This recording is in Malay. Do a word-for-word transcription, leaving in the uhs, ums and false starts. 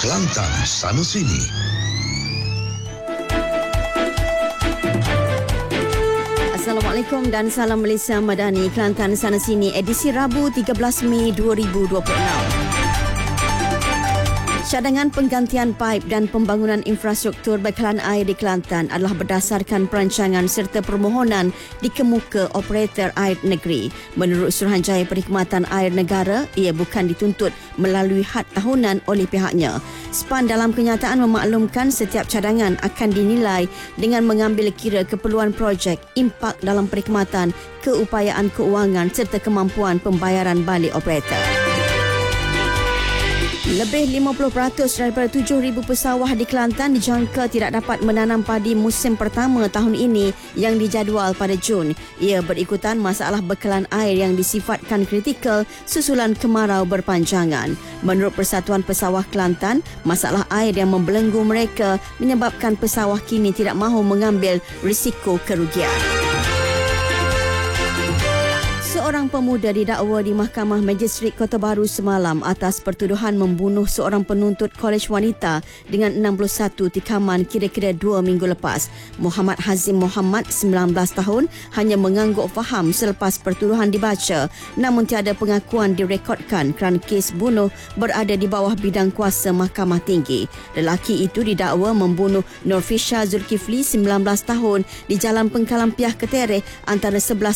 Kelantan Sana Sini. Assalamualaikum dan salam Malaysia Madani. Kelantan Sana Sini, edisi Rabu tiga belas Mei dua ribu dua puluh enam. Cadangan penggantian paip dan pembangunan infrastruktur bekalan air di Kelantan adalah berdasarkan perancangan serta permohonan dikemuka operator air negeri. Menurut Suruhanjaya Perkhidmatan Air Negara, ia bukan dituntut melalui had tahunan oleh pihaknya. S P A N dalam kenyataan memaklumkan setiap cadangan akan dinilai dengan mengambil kira keperluan projek, impak dalam perkhidmatan, keupayaan keuangan serta kemampuan pembayaran balik operator. Lebih lima puluh peratus daripada tujuh ribu pesawah di Kelantan dijangka tidak dapat menanam padi musim pertama tahun ini yang dijadual pada Jun. Ia berikutan masalah bekalan air yang disifatkan kritikal susulan kemarau berpanjangan. Menurut Persatuan Pesawah Kelantan, masalah air yang membelenggu mereka menyebabkan pesawah kini tidak mahu mengambil risiko kerugian. Seorang pemuda didakwa di Mahkamah Magistrat Kota Baru semalam atas pertuduhan membunuh seorang penuntut kolej wanita dengan enam puluh satu tikaman kira-kira dua minggu lepas. Muhammad Hazim Muhammad, sembilan belas tahun, hanya mengangguk faham selepas pertuduhan dibaca, namun tiada pengakuan direkodkan kerana kes bunuh berada di bawah bidang kuasa Mahkamah Tinggi. Lelaki itu didakwa membunuh Nurfisha Zulkifli, sembilan belas tahun, di Jalan Pengkalan Piah Ketereh antara sebelas